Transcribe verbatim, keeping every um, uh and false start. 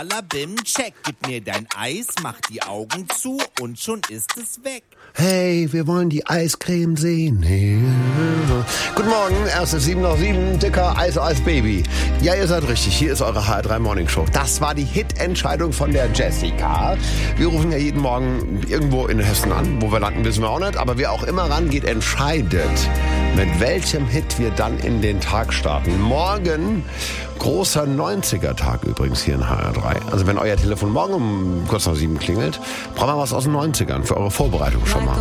Alabim, check, gib mir dein Eis, mach die Augen zu und schon ist es weg. Hey, wir wollen die Eiscreme sehen. Hey. Guten Morgen, erst ist sieben nach sieben, dicker Eis, Eis, Baby. Ja, ihr seid richtig, hier ist eure H R drei Morning Show. Das war die Hit-Entscheidung von der Jessica. Wir rufen ja jeden Morgen irgendwo in Hessen an. Wo wir landen, wissen wir auch nicht. Aber wer auch immer rangeht, entscheidet, mit welchem Hit wir dann in den Tag starten. Morgen großer neunziger-Tag übrigens hier in H R drei. Also wenn euer Telefon morgen um kurz nach sieben klingelt, brauchen wir was aus den neunzigern für eure Vorbereitung schon mal.